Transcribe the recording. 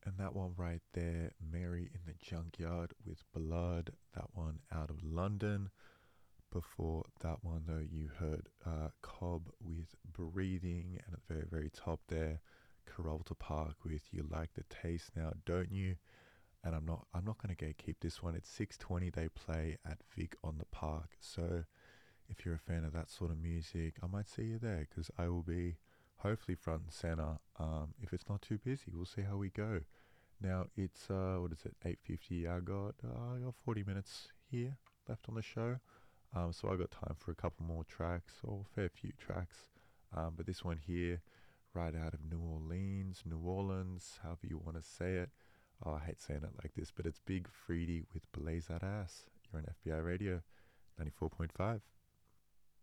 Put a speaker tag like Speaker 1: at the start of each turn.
Speaker 1: And that one right there, Mary in the Junkyard with Blood, that one out of London. Before that one, though, you heard Cobb with Breathing, and at the very, very top there, Carolta Park with You Like the Taste Now, Don't You? And I'm not gonna keep this one. It's 6:20. They play at Vic on the Park. So if you're a fan of that sort of music, I might see you there because I will be hopefully front and center. If it's not too busy, we'll see how we go. Now it's what is it? 8:50. I got 40 minutes here left on the show. So I got time for a couple more tracks or a fair few tracks. But this one here, right out of New Orleans, however you want to say it. Oh, I hate saying it like this, but it's Big Freedy with Blaze That Ass. You're on FBI Radio 94.5.